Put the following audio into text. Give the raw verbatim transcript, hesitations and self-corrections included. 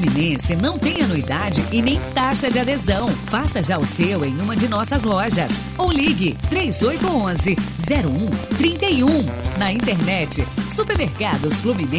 Fluminense não tem anuidade e nem taxa de adesão. Faça já o seu em uma de nossas lojas. Ou ligue três oito um um, zero um três um. Na internet, Supermercados Fluminense.